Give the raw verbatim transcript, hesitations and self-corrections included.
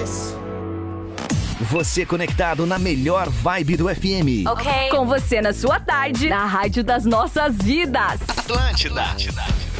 Lages. Você conectado na melhor vibe do F M. Ok. Com você na sua tarde, na rádio das nossas vidas. Atlântida. Atlântida.